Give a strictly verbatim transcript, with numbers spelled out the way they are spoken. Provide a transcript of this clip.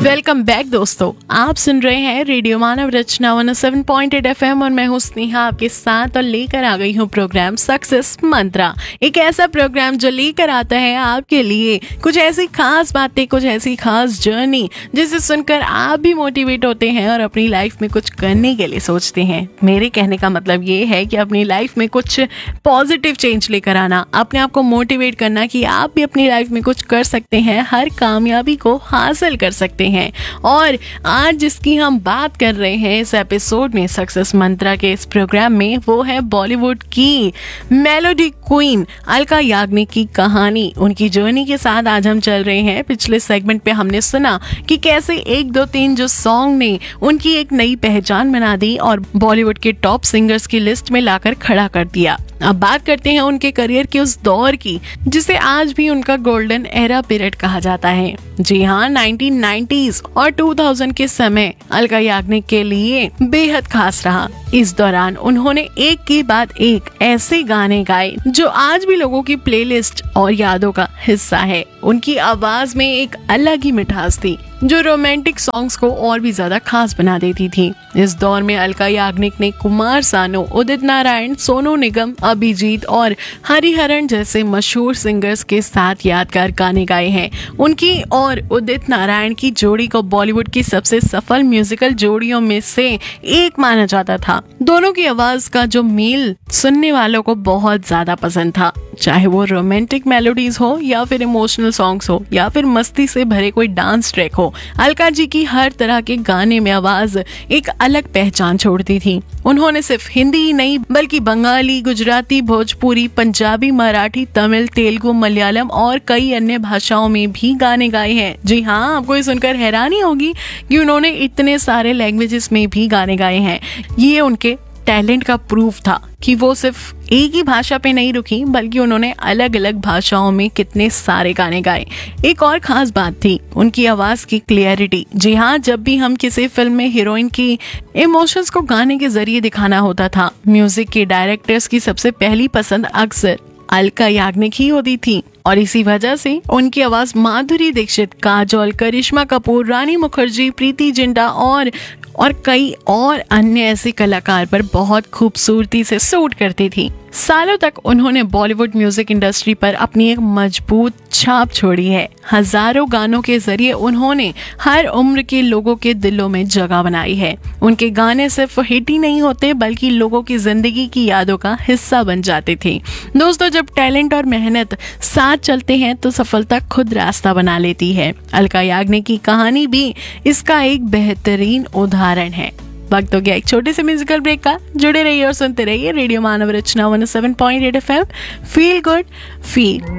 Welcome back दोस्तों, आप सुन रहे हैं रेडियो मानव रचना one O seven point eight F M और मैं हूँ स्नेहा आपके साथ और लेकर आ गई हूँ प्रोग्राम सक्सेस मंत्रा। एक ऐसा प्रोग्राम जो लेकर आता है आपके लिए कुछ ऐसी खास बातें, कुछ ऐसी खास जर्नी जिसे सुनकर आप भी मोटिवेट होते हैं और अपनी लाइफ में कुछ करने के लिए सोचते हैं। मेरे कहने का मतलब ये है कि अपनी लाइफ में कुछ पॉजिटिव चेंज लेकर आना, अपने आप को मोटिवेट करना कि आप भी अपनी लाइफ में कुछ कर सकते हैं, हर कामयाबी को हासिल कर सकते हैं। और आज जिसकी हम बात कर रहे हैं इस एपिसोड में, सक्सेस मंत्रा के इस प्रोग्राम में, वो है बॉलीवुड की मेलोडी क्वीन अलका याग्निक की कहानी। उनकी जर्नी के साथ आज हम चल रहे हैं। पिछले सेगमेंट पे हमने सुना कि कैसे एक दो तीन जो सॉन्ग ने उनकी एक नई पहचान बना दी और बॉलीवुड के टॉप सिंगर्स की लिस्ट में लाकर खड़ा कर दिया। अब बात करते हैं उनके करियर के उस दौर की जिसे आज भी उनका गोल्डन एरा पीरियड कहा जाता है। जी हाँ, नाइनटीन नाइंटीज़ और टू थाउज़ेंड के समय अलका याग्निक के लिए बेहद खास रहा। इस दौरान उन्होंने एक के बाद एक ऐसे गाने गाए जो आज भी लोगों की प्लेलिस्ट और यादों का हिस्सा है। उनकी आवाज में एक अलग ही मिठास थी जो रोमांटिक सॉन्ग्स को और भी ज्यादा खास बना देती थी। इस दौर में अलका याग्निक ने कुमार सानू, उदित नारायण, सोनू निगम, अभिजीत और हरिहरन जैसे मशहूर सिंगर्स के साथ यादगार गाने गाए हैं। उनकी और उदित नारायण की जोड़ी को बॉलीवुड की सबसे सफल म्यूजिकल जोड़ियों में से एक माना जाता था। दोनों की आवाज का जो मेल सुनने वालों को बहुत ज्यादा पसंद था, चाहे वो रोमांटिक मेलोडीज हो या फिर इमोशनल सॉन्ग्स हो या फिर मस्ती से भरे कोई डांस ट्रैक हो। अलका जी की हर तरह के गाने में आवाज एक अलग पहचान छोड़ती थी। उन्होंने सिर्फ हिंदी ही नहीं बल्कि बंगाली, गुजराती, भोजपुरी, पंजाबी, मराठी, तमिल, तेलुगु, मलयालम और कई अन्य भाषाओं में भी गाने गाए हैं। जी हाँ, आपको ये सुनकर हैरानी होगी कि उन्होंने इतने सारे लैंग्वेजेस में भी गाने गाए हैं। ये उनके टैलेंट का प्रूफ था कि वो सिर्फ एक ही भाषा पे नहीं रुकी बल्कि उन्होंने अलग अलग भाषाओं में कितने सारे गाने गाए। एक और खास बात थी उनकी आवाज की क्लियरिटी। जी हाँ, जब भी हम किसी फिल्म में हीरोइन की इमोशंस को गाने के जरिए दिखाना होता था, म्यूजिक के डायरेक्टर्स की सबसे पहली पसंद अक्सर अलका याग्निक ही होती थी और इसी वजह से उनकी आवाज माधुरी दीक्षित, काजोल, करिश्मा कपूर, रानी मुखर्जी, प्रीति जिंटा और और कई और अन्य ऐसे कलाकार पर बहुत खूबसूरती से सूट करती थी। सालों तक उन्होंने बॉलीवुड म्यूजिक इंडस्ट्री पर अपनी एक मजबूत छाप छोड़ी है। हजारों गानों के जरिए उन्होंने हर उम्र के लोगों के दिलों में जगह बनाई है। उनके गाने सिर्फ हिट ही नहीं होते बल्कि लोगों की जिंदगी की यादों का हिस्सा बन जाते थे। दोस्तों, जब टैलेंट और मेहनत साथ चलते हैं तो सफलता खुद रास्ता बना लेती है। अलका याग्निक की कहानी भी इसका एक बेहतरीन उदाहरण है। वक्त हो गया एक छोटे से म्यूजिकल ब्रेक का। जुड़े रहिए और सुनते रहिए रेडियो मानव रचना one O seven point eight F M. Feel good feel